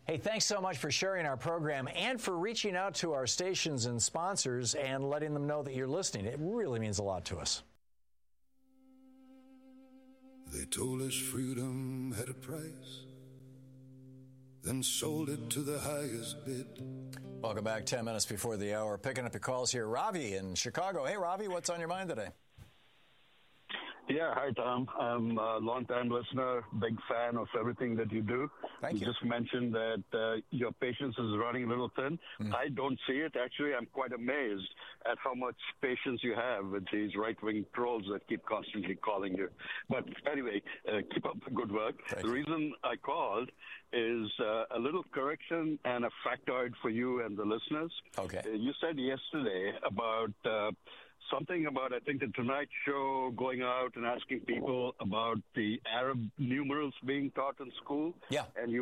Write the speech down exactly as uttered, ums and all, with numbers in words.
Hey, thanks so much for sharing our program and for reaching out to our stations and sponsors and letting them know that you're listening. It really means a lot to us. They told us freedom had a price, then sold it to the highest bid. Welcome back. Ten minutes before the hour. Picking up your calls here. Ravi in Chicago. Hey, Ravi, what's on your mind today? Yeah, hi, Tom. I'm a long-time listener, big fan of everything that you do. Thank you. You just mentioned that uh, your patience is running a little thin. Mm. I don't see it. Actually, I'm quite amazed at how much patience you have with these right-wing trolls that keep constantly calling you. But anyway, uh, keep up the good work. Thank the you. reason I called is uh, a little correction and a factoid for you and the listeners. Okay. Uh, you said yesterday about... Uh, Something about, I think, the Tonight Show going out and asking people about the Arab numerals being taught in school. Yeah. And you